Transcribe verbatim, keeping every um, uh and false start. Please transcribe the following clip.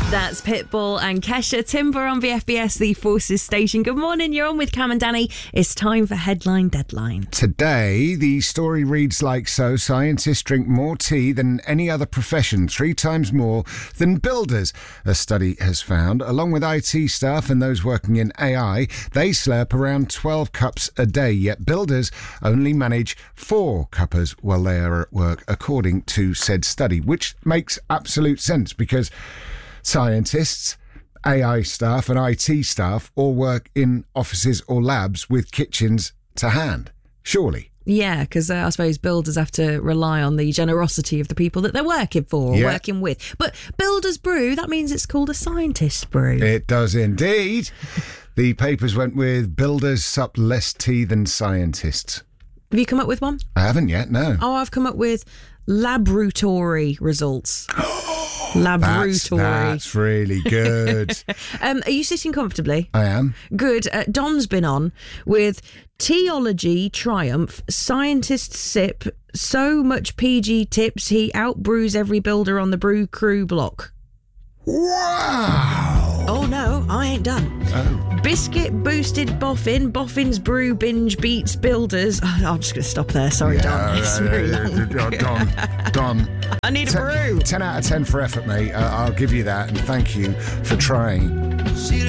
That's Pitbull and Kesha. Timber on V F B S, the Forces station. Good morning, you're on with Cam and Danny. It's time for Headline Deadline. Today, the story reads like so. Scientists drink more tea than any other profession, three times more than builders. A study has found, along with I T staff and those working in A I, they slurp around twelve cups a day, yet builders only manage four cuppers while they are at work, according to said study, which makes absolute sense because scientists, A I staff and I T staff all work in offices or labs with kitchens to hand. Surely. Yeah, because uh, I suppose builders have to rely on the generosity of the people that they're working for or Yeah. working with. But builder's brew, that means it's called a scientist's brew. It does indeed. The papers went with builders sup less tea than scientists. Have you come up with one? I haven't yet, no. Oh, I've come up with laboratory results. That's, Laboratory. that's really good. Um, are you sitting comfortably? I am. Good. Uh, Don's been on with Teology Triumph. Scientists sip so much P G tips he outbrews every builder on the brew crew block. Wow. Oh no, I ain't done. Oh. Biscuit boosted boffin. Boffin's brew binge beats builders. Oh, I'm just going to stop there. Sorry, Don. It's very long. Don, Don. I need a ten, brew. ten out of ten for effort, mate. Uh, I'll give you that, and thank you for trying.